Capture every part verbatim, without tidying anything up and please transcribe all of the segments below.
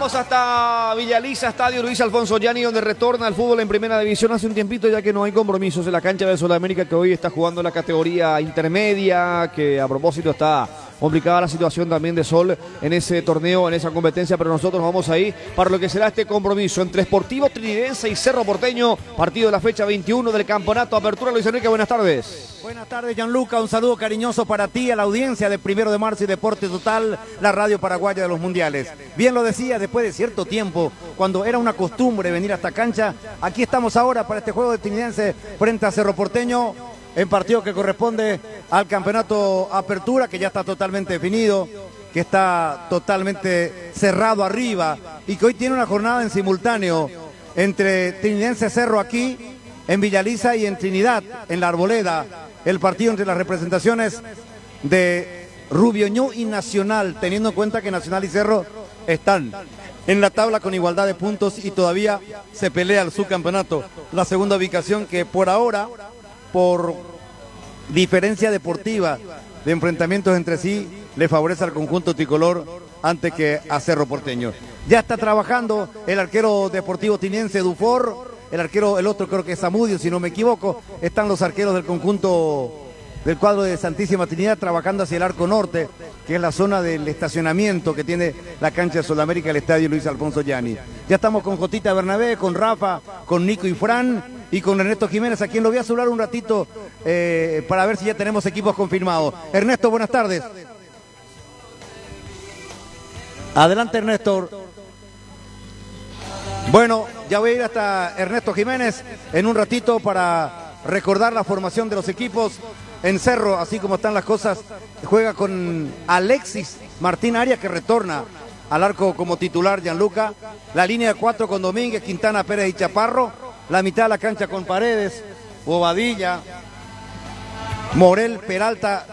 Vamos hasta Villaliza, Estadio Luis Alfonso Gianni, donde retorna el fútbol en primera división hace un tiempito, ya que no hay compromisos en la cancha de Sudamérica, que hoy está jugando la categoría intermedia, que a propósito está complicada la situación también de Sol en ese torneo, en esa competencia, pero nosotros vamos ahí para lo que será este compromiso entre Sportivo Trinidense y Cerro Porteño, partido de la fecha veintiuno del campeonato Apertura. Luis Enrique, buenas tardes. Buenas tardes, Gianluca, un saludo cariñoso para ti, a la audiencia de Primero de Marzo y Deporte Total, la radio paraguaya de los mundiales. Bien lo decía, después de cierto tiempo, cuando era una costumbre venir a esta cancha, aquí estamos ahora para este juego de Trinidense frente a Cerro Porteño, en partido que corresponde al campeonato Apertura, que ya está totalmente definido, que está totalmente cerrado arriba y que hoy tiene una jornada en simultáneo entre Trinidense Cerro aquí en Villaliza y en Trinidad, en la Arboleda, el partido entre las representaciones de Rubio Ñu y Nacional, teniendo en cuenta que Nacional y Cerro están en la tabla con igualdad de puntos y todavía se pelea el subcampeonato, la segunda ubicación que por ahora, por diferencia deportiva de enfrentamientos entre sí, le favorece al conjunto tricolor antes que a Cerro Porteño. Ya está trabajando el arquero deportivo tiniense Dufour, el arquero, el otro creo que es Zamudio, si no me equivoco. Están los arqueros del conjunto del cuadro de Santísima Trinidad trabajando hacia el arco norte, que es la zona del estacionamiento que tiene la cancha de Sudamérica, el estadio Luis Alfonso Gianni. Ya estamos con Jotita Bernabé, con Rafa, con Nico y Fran y con Ernesto Jiménez, a quien lo voy a saludar un ratito eh, para ver si ya tenemos equipos confirmados. Ernesto, buenas tardes. Adelante, Ernesto. Bueno, ya voy a ir hasta Ernesto Jiménez en un ratito para recordar la formación de los equipos. En Cerro, así como están las cosas, juega con Alexis Martín Arias, que retorna al arco como titular, Gianluca. La línea de cuatro con Domínguez, Quintana, Pérez y Chaparro. La mitad de la cancha con Paredes, Bobadilla, Morel, Peralta,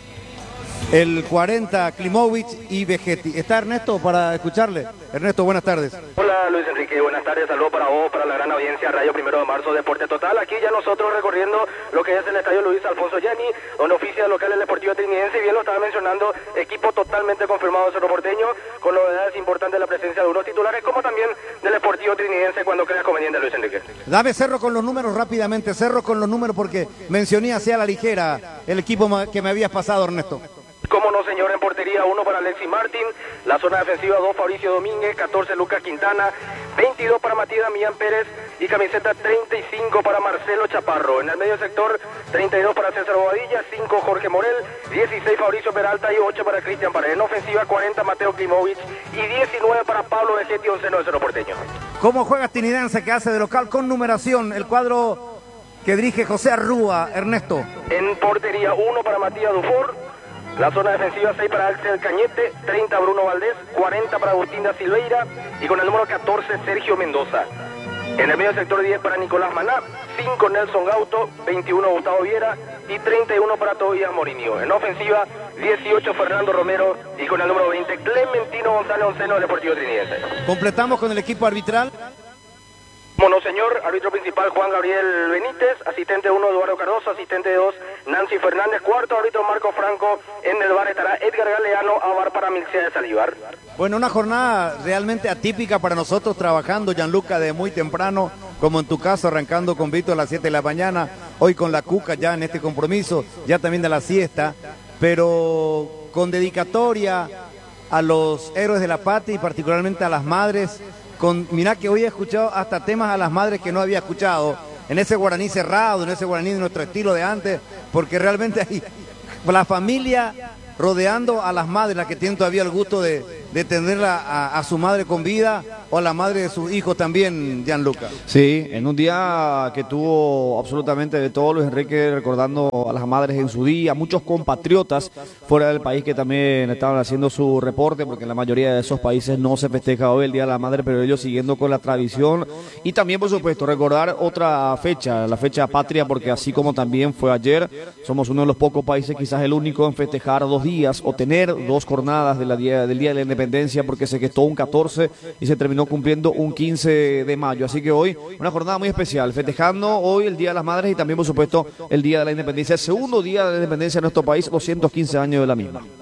el cuarenta, Klimovic y Vegetti. ¿Está Ernesto para escucharle? Ernesto, buenas tardes. Hola Luis Enrique, buenas tardes, saludos para vos, para la gran audiencia, Radio Primero de Marzo, Deporte Total. Aquí ya nosotros recorriendo lo que es el estadio Luis Alfonso Gianni, donde oficia local el Deportivo Trinidense, y bien lo estaba mencionando, equipo totalmente confirmado de Cerro Porteño, con novedades importantes de la presencia de unos titulares, como también del Deportivo Trinidense, cuando crea conveniente, Luis Enrique. Dame Cerro con los números rápidamente, Cerro con los números, porque mencioné hacia la ligera el equipo que me habías pasado, Ernesto. Cómo no, señor, en portería uno para Alexis Martín, la zona defensiva dos Fabricio Domínguez, catorce Lucas Quintana, veintidós para Matías Damián Pérez y camiseta treinta y cinco para Marcelo Chaparro. En el medio sector treinta y dos para César Bobadilla, cinco Jorge Morel, dieciséis Fabricio Peralta y ocho para Cristian Paredes. En ofensiva cuarenta Mateo Klimovic y diecinueve para Pablo Vegetti, onceno de Cerro Porteño. ¿Cómo juega Trinidense, que hace de local con numeración el cuadro que dirige José Arrúa, Ernesto? En portería uno para Matías Dufour, la zona defensiva seis para Axel Cañete, treinta Bruno Valdés, cuarenta para Agustín da Silveira y con el número catorce Sergio Mendoza. En el medio sector diez para Nicolás Maná, cinco Nelson Gauto, veintiuno Gustavo Viera y treinta y uno para Tobías Morinio. En ofensiva dieciocho Fernando Romero y con el número veinte Clementino González, onceno del Deportivo Trinidense. Completamos con el equipo arbitral. Mono señor, árbitro principal Juan Gabriel Benítez, asistente uno Eduardo Cardoso, asistente dos Nancy Fernández, cuarto árbitro Marco Franco, en el bar estará Edgar Galeano, a bar para Milcea de Salívar. Bueno, una jornada realmente atípica para nosotros, trabajando, Gianluca, de muy temprano, como en tu caso, arrancando con Vito a las siete de la mañana, hoy con la Cuca ya en este compromiso, ya también de la siesta, pero con dedicatoria a los héroes de la patria y particularmente a las madres. Con, mirá que hoy he escuchado hasta temas a las madres que no había escuchado, en ese guaraní cerrado, en ese guaraní de nuestro estilo de antes, porque realmente hay la familia rodeando a las madres, las que tienen todavía el gusto de, de tenerla a, a su madre con vida, o a la madre de sus hijos también, Gianluca. Sí, en un día que tuvo absolutamente de todo, Luis Enrique, recordando a las madres en su día, muchos compatriotas fuera del país que también estaban haciendo su reporte, porque en la mayoría de esos países no se festeja hoy el Día de la Madre, pero ellos siguiendo con la tradición. Y también, por supuesto, recordar otra fecha, la fecha patria, porque así como también fue ayer, somos uno de los pocos países, quizás el único, en festejar dos días o tener dos jornadas de la día, del Día de la Independencia, porque se gestó un catorce y se terminó cumpliendo un quince de mayo. Así que hoy una jornada muy especial, festejando hoy el Día de las Madres y también, por supuesto, el Día de la Independencia, el segundo Día de la Independencia de nuestro país, doscientos quince años de la misma.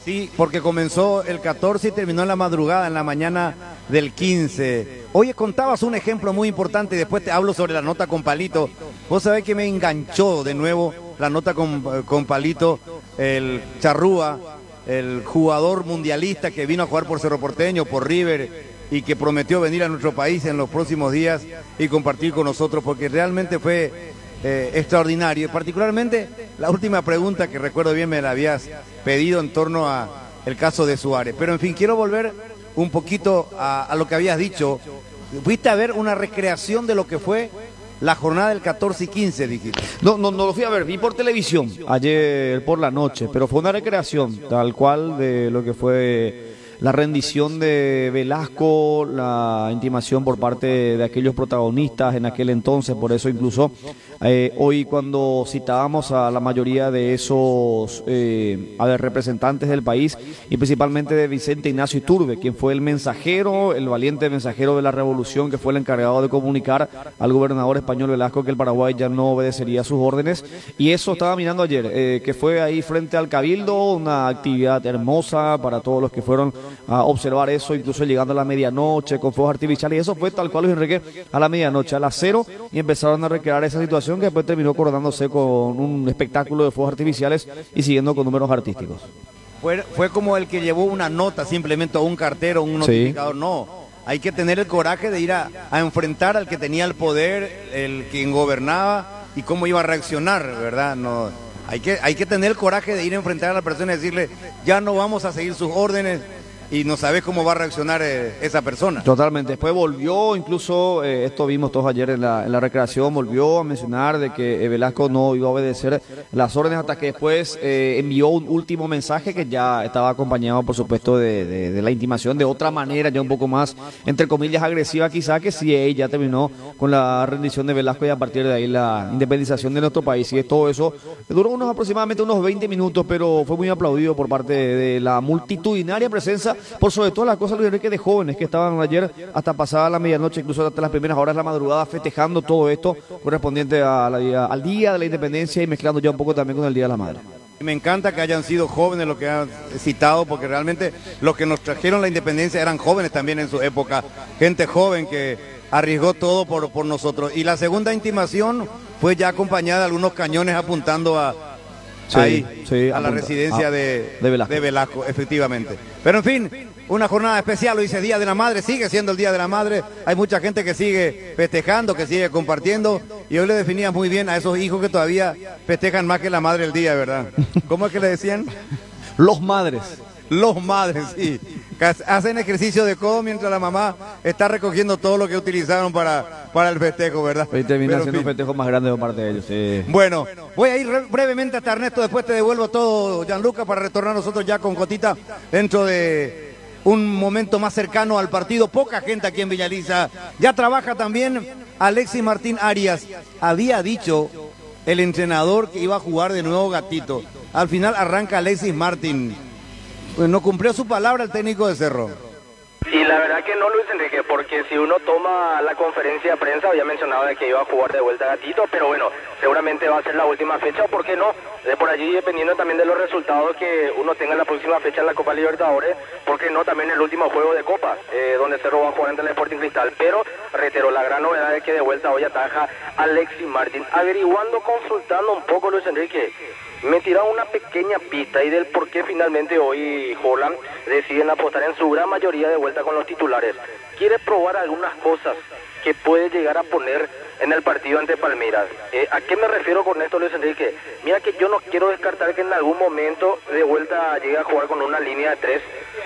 Sí, porque comenzó el catorce y terminó en la madrugada, en la mañana del quince. Oye, contabas un ejemplo muy importante y después te hablo sobre la nota con Palito. Vos sabés que me enganchó de nuevo la nota con, con Palito, el Charrúa, el jugador mundialista que vino a jugar por Cerro Porteño, por River, y que prometió venir a nuestro país en los próximos días y compartir con nosotros, porque realmente fue eh, extraordinario. Y particularmente la última pregunta que recuerdo bien me la habías pedido en torno a el caso de Suárez. Pero en fin, quiero volver un poquito a, a lo que habías dicho. Fuiste a ver una recreación de lo que fue la jornada del catorce y quince, dijiste. No, no, no lo fui a ver, vi por televisión ayer por la noche, pero fue una recreación tal cual de lo que fue la rendición de Velasco, la intimación por parte de aquellos protagonistas en aquel entonces. Por eso incluso eh, hoy cuando citábamos a la mayoría de esos eh, a ver, representantes del país, y principalmente de Vicente Ignacio Iturbe, quien fue el mensajero, el valiente mensajero de la revolución, que fue el encargado de comunicar al gobernador español Velasco que el Paraguay ya no obedecería sus órdenes. Y eso estaba mirando ayer, eh, que fue ahí frente al Cabildo, una actividad hermosa para todos los que fueron a observar eso, incluso llegando a la medianoche con fuegos artificiales. Y eso fue tal cual, Luis Enrique, a la medianoche, a las cero, y empezaron a recrear esa situación que después terminó coronándose con un espectáculo de fuegos artificiales y siguiendo con números artísticos. Fue, fue como el que llevó una nota simplemente a un cartero, un notificador. Sí. No, hay que tener el coraje de ir a, a enfrentar al que tenía el poder, el quien gobernaba, y cómo iba a reaccionar, ¿verdad? No, hay que, hay que tener el coraje de ir a enfrentar a la persona y decirle, ya no vamos a seguir sus órdenes, y no sabes cómo va a reaccionar eh, esa persona. Totalmente. Después volvió, incluso, eh, esto vimos todos ayer en la, en la recreación, volvió a mencionar de que eh, Velasco no iba a obedecer las órdenes, hasta que después eh, envió un último mensaje que ya estaba acompañado, por supuesto, de, de, de la intimación de otra manera, ya un poco más, entre comillas, agresiva quizá, que sí, ella terminó con la rendición de Velasco y a partir de ahí la independización de nuestro país. Y todo eso duró unos aproximadamente unos veinte minutos, pero fue muy aplaudido por parte de, de la multitudinaria presencia, por sobre todo las cosas, Luis Enrique, de jóvenes que estaban ayer hasta pasada la medianoche, incluso hasta las primeras horas de la madrugada, festejando todo esto correspondiente a la, al Día de la Independencia y mezclando ya un poco también con el Día de la Madre. Me encanta que hayan sido jóvenes los que han citado, porque realmente los que nos trajeron la independencia eran jóvenes también en su época, gente joven que arriesgó todo por, por nosotros. Y la segunda intimación fue ya acompañada de algunos cañones apuntando a... Sí, ahí, sí, a la residencia a, de, de, Velasco. de Velasco, efectivamente. Pero en fin, una jornada especial, lo dice Día de la Madre, sigue siendo el Día de la Madre, hay mucha gente que sigue festejando, que sigue compartiendo, y hoy le definía muy bien a esos hijos que todavía festejan más que la madre el día, ¿verdad? ¿Cómo es que le decían? Los madres. Los madres, sí. Hacen ejercicio de codo mientras la mamá está recogiendo todo lo que utilizaron para, para el festejo, ¿verdad? Y termina Pero, siendo un festejo más grande por parte de ellos, sí. Bueno, voy a ir brevemente hasta Ernesto, después te devuelvo todo, Gianluca, para retornar nosotros ya con Cotita dentro de un momento más cercano al partido. Poca gente aquí en Villaliza. Ya trabaja también Alexis Martín Arias. Había dicho el entrenador que iba a jugar de nuevo Gatito. Al final arranca Alexis Martín. Pues no cumplió su palabra el técnico de Cerro. Y la verdad que no, Luis Enrique, porque si uno toma la conferencia de prensa, había mencionado de que iba a jugar de vuelta Gatito, pero bueno, seguramente va a ser la última fecha, o por qué no, de por allí, dependiendo también de los resultados que uno tenga en la próxima fecha en la Copa Libertadores, por qué no también el último juego de Copa, eh, donde Cerro va a jugar ante el Sporting Cristal. Pero, reitero, la gran novedad es que de vuelta hoy ataja Alexis Martín. Averiguando, consultando un poco, Luis Enrique, me tiraron una pequeña pista y del por qué finalmente hoy Holland deciden apostar en su gran mayoría de vuelta con los titulares. Quiere probar algunas cosas que puede llegar a poner en el partido ante Palmeiras. Eh, ¿A qué me refiero con esto, Luis Enrique? Mira que yo no quiero descartar que en algún momento de vuelta llegue a jugar con una línea de tres,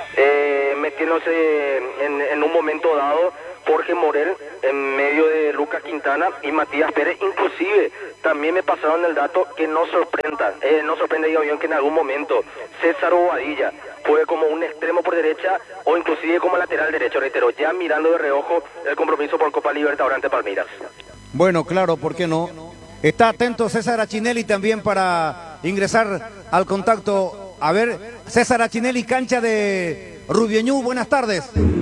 eh, metiéndose en, en un momento dado Jorge Morel en medio de Lucas Quintana y Matías Pérez. Inclusive también me pasaron el dato que no sorprenda, eh, no sorprende, digo bien, que en algún momento César Bobadilla juegue como un extremo por derecha o inclusive como lateral derecho, reitero, ya mirando de reojo el compromiso por Copa Libertadores ante Palmeiras. Bueno, claro, ¿por qué no? Está atento César Achinelli también para ingresar al contacto. A ver, César Achinelli, cancha de Rubioñú, buenas tardes.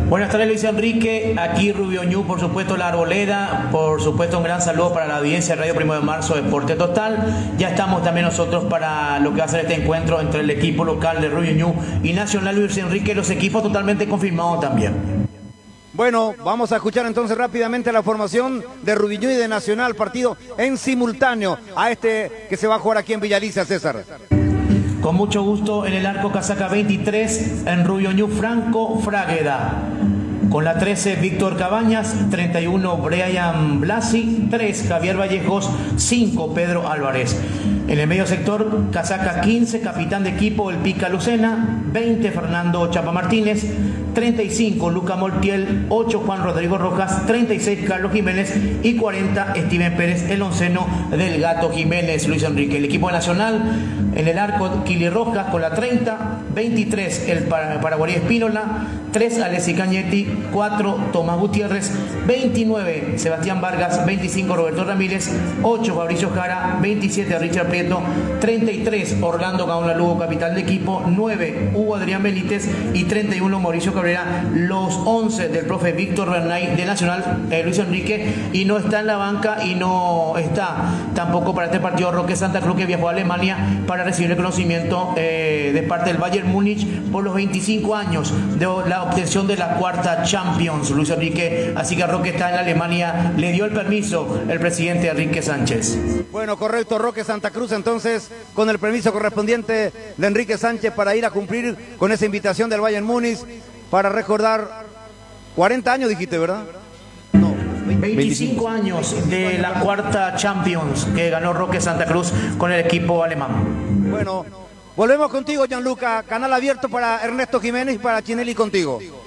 Buenas tardes, Luis Enrique, aquí Rubio Ñu, por supuesto La Arboleda, por supuesto un gran saludo para la audiencia de Radio Primero de Marzo, Deporte Total. Ya estamos también nosotros para lo que va a ser este encuentro entre el equipo local de Rubio Ñu y Nacional. Luis Enrique, los equipos totalmente confirmados también. Bueno, vamos a escuchar entonces rápidamente la formación de Rubio Ñu y de Nacional, partido en simultáneo a este que se va a jugar aquí en Villaliza, César. Con mucho gusto en el arco casaca veintitrés, en Rubio Ñu, Franco Fragueda. Con la trece, Víctor Cabañas. treinta y uno, Brian Blasi. tres, Javier Vallejos. cinco, Pedro Álvarez. En el medio sector, casaca quince, capitán de equipo, el Pica Lucena. veinte, Fernando Chapa Martínez. treinta y cinco, Luca Moltiel. ocho, Juan Rodrigo Rojas. treinta y seis, Carlos Jiménez. Y cuarenta, Steven Pérez, el onceno del Gato Jiménez, Luis Enrique. El equipo nacional, en el arco, Kili Rojas con la treinta. veintitrés, el Paraguay Espínola. tres, Alessi Cañetti. cuatro, Tomás Gutiérrez. veintinueve, Sebastián Vargas. veinticinco, Roberto Ramírez. ocho, Fabricio Jara. veintisiete, Richard Prieto. treinta y tres, Orlando Gaona Lugo, capital de equipo. nueve, Hugo Adrián Benítez. Y treinta y uno, Mauricio Cabrera. Los once del profe Víctor Bernay de Nacional, eh, Luis Enrique. Y no está en la banca y no está tampoco para este partido Roque Santa Cruz, que viajó a Alemania para recibir el conocimiento eh, de parte del Bayern Múnich por los veinticinco años de la obtención de la cuarta Champions, Luis Enrique. Así que Roque está en Alemania, le dio el permiso el presidente Enrique Sánchez. Bueno, correcto, Roque Santa Cruz entonces con el permiso correspondiente de Enrique Sánchez para ir a cumplir con esa invitación del Bayern Múnich para recordar cuarenta años, dijiste, ¿verdad? No, veinticinco años de la cuarta Champions que ganó Roque Santa Cruz con el equipo alemán. Bueno, volvemos contigo, Gianluca. Canal abierto para Ernesto Jiménez y para Chinelli contigo.